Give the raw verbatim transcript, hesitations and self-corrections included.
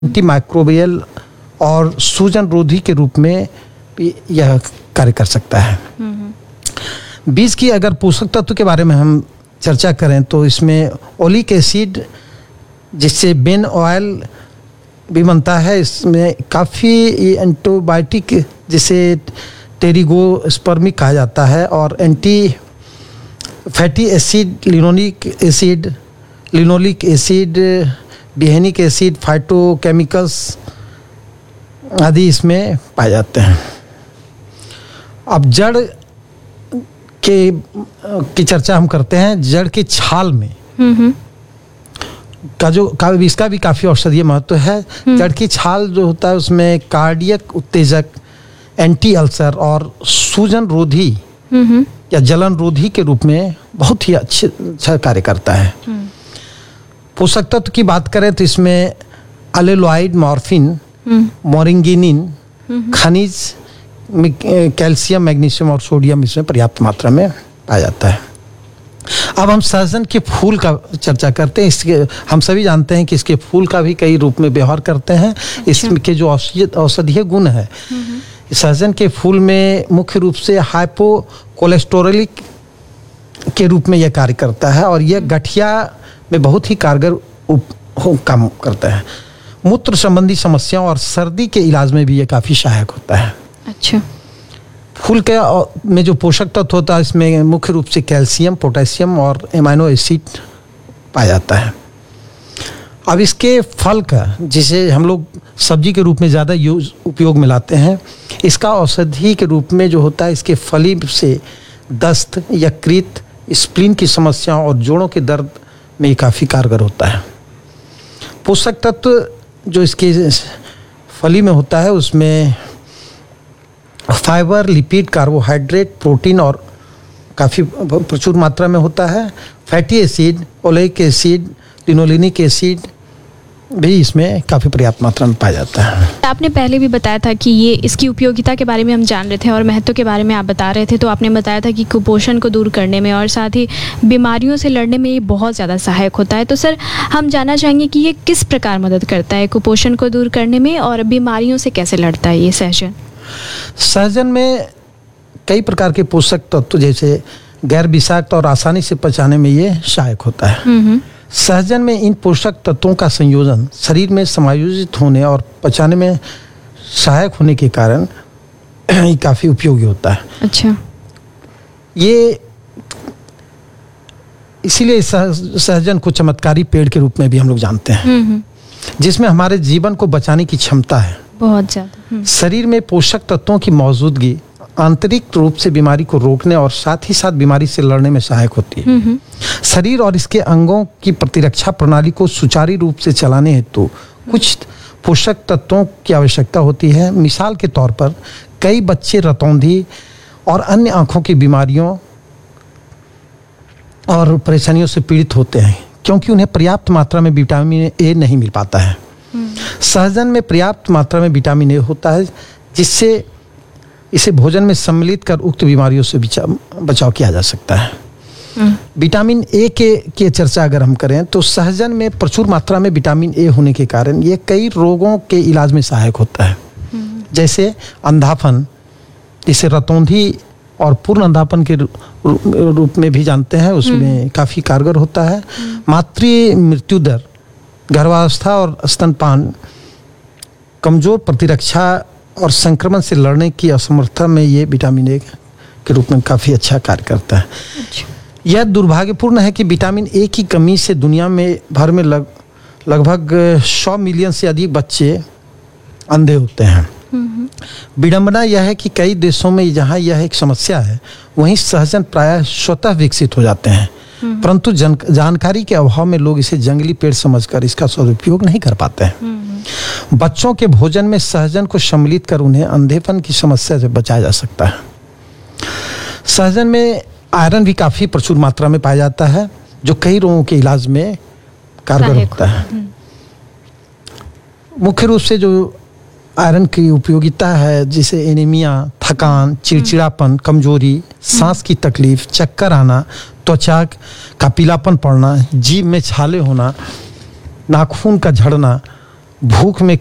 Anti microbial और सूजन रोधी के रूप में भी यह कार्य कर सकता है। बीज की अगर पोषक तत्व के बारे में हम चर्चा करें तो इसमें ओलिक एसिड, जिससे बेन ऑयल भी बनता है, इसमें काफ़ी एंटीबायोटिक जिसे टेरिगोस्पर्मिक कहा जाता है, और anti fatty acid, linoleic acid, linoleic acid, बिहेनिक acid, phytochemicals आदि इसमें पाए जाते हैं। अब जड़ के की चर्चा हम करते हैं। जड़ की छाल में का जो का, इसका भी काफ़ी औषधीय महत्व है। जड़ की छाल जो होता है उसमें कार्डियक उत्तेजक, एंटी अल्सर और सूजन रोधी या जलन रोधी के रूप में बहुत ही अच्छे अच्छा कार्य करता है। पोषक तत्व की बात करें तो इसमें अलेलॉइड, मॉर्फिन, मोरिंगिनिन, खनिज, कैल्शियम, मैग्नीशियम और सोडियम इसमें पर्याप्त मात्रा में पाया जाता है। अब हम सहजन के फूल का चर्चा करते हैं। इसके हम सभी जानते हैं कि इसके फूल का भी कई रूप में व्यवहार करते हैं। इसके जो औषधीय गुण है, सहजन के फूल में मुख्य रूप से हाइपो कोलेस्टेरोलिक के रूप में यह कार्य करता है और यह गठिया में बहुत ही कारगर काम करता है। मूत्र संबंधी समस्याओं और सर्दी के इलाज में भी यह काफ़ी सहायक होता है। अच्छा। फूल के में जो पोषक तत्व होता है इसमें मुख्य रूप से कैल्शियम, पोटेशियम और एमाइनो एसिड पाया जाता है। अब इसके फल का, जिसे हम लोग सब्जी के रूप में ज़्यादा यूज उपयोग में लाते हैं, इसका औषधि के रूप में जो होता है, इसके फली से दस्त, यकृत, स्प्लीन की समस्याओं और जोड़ों के दर्द में काफ़ी कारगर होता है। पोषक तत्व जो इसके फली में होता है उसमें फाइबर, लिपिड, कार्बोहाइड्रेट, प्रोटीन और काफ़ी प्रचुर मात्रा में होता है। Fatty acid, oleic acid, linolenic acid भी इसमें काफ़ी पर्याप्त मात्रा में पाया जाता है। आपने पहले भी बताया था कि ये इसकी उपयोगिता के बारे में हम जान रहे थे और महत्व के बारे में आप बता रहे थे, तो आपने बताया था कि कुपोषण को दूर करने में और साथ ही बीमारियों से लड़ने में ये बहुत ज़्यादा सहायक होता है। तो सर, हम जानना चाहेंगे कि ये किस प्रकार मदद करता है कुपोषण को दूर करने में और बीमारियों से कैसे लड़ता है ये सहजन? सहजन में कई प्रकार के पोषक तत्व जैसे गैर विषाक्त और आसानी से पचाने में ये सहायक होता है। सहजन में इन पोषक तत्वों का संयोजन शरीर में समायोजित होने और पचाने में सहायक होने के कारण ये काफ़ी उपयोगी होता है। अच्छा। ये इसीलिए सहजन को चमत्कारी पेड़ के रूप में भी हम लोग जानते हैं, जिसमें हमारे जीवन को बचाने की क्षमता है बहुत ज़्यादा। शरीर में पोषक तत्वों की मौजूदगी आंतरिक रूप से बीमारी को रोकने और साथ ही साथ बीमारी से लड़ने में सहायक होती है। शरीर और इसके अंगों की प्रतिरक्षा प्रणाली को सुचारू रूप से चलाने हेतु कुछ पोषक तत्वों की आवश्यकता होती है। मिसाल के तौर पर कई बच्चे रतौंधी और अन्य आंखों की बीमारियों और परेशानियों से पीड़ित होते हैं क्योंकि उन्हें पर्याप्त मात्रा में विटामिन ए नहीं मिल पाता है। सहजन में पर्याप्त मात्रा में विटामिन ए होता है, जिससे इसे भोजन में सम्मिलित कर उक्त बीमारियों से बचाव किया जा सकता है। विटामिन ए के की चर्चा अगर हम करें तो सहजन में प्रचुर मात्रा में विटामिन ए होने के कारण ये कई रोगों के इलाज में सहायक होता है, जैसे अंधापन, जिसे रतौंधी और पूर्ण अंधापन के रूप में भी जानते हैं, उसमें काफ़ी कारगर होता है। मातृ मृत्यु दर, गर्भावस्था और स्तनपान, कमजोर प्रतिरक्षा और संक्रमण से लड़ने की असमर्थता में ये विटामिन ए के रूप में काफ़ी अच्छा कार्य करता है। अच्छा। यह दुर्भाग्यपूर्ण है कि विटामिन ए की कमी से दुनिया में भर में लग लगभग सौ मिलियन से अधिक बच्चे अंधे होते हैं। विडंबना यह है कि कई देशों में जहाँ यह एक समस्या है, वहीं सहजन प्रायः स्वतः विकसित हो जाते हैं, परंतु जन, जानकारी के अभाव में लोग इसे जंगली पेड़ समझकर इसका सदुपयोग नहीं कर पाते हैं। बच्चों के भोजन में सहजन को सम्मिलित कर उन्हें अंधेपन की समस्या से बचाया जा सकता है। सहजन में आयरन भी काफ़ी प्रचुर मात्रा में पाया जाता है, जो कई रोगों के इलाज में कारगर होता है। मुख्य रूप से जो आयरन की उपयोगिता है, जिसे एनीमिया, थकान, चिड़चिड़ापन, कमजोरी, सांस की तकलीफ, चक्कर आना, त्वचा का पीलापन पड़ना, जीभ में छाले होना, नाखून का झड़ना भूख में